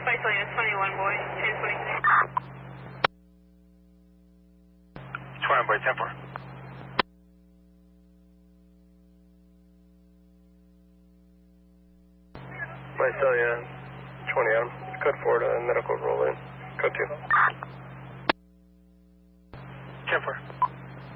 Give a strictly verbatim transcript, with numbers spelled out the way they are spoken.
Visalia twenty-one, boy. ten twenty-six. twenty-one, boy, ten four. Visalia twenty-one. Code four to medical roll in. Code two. ten four.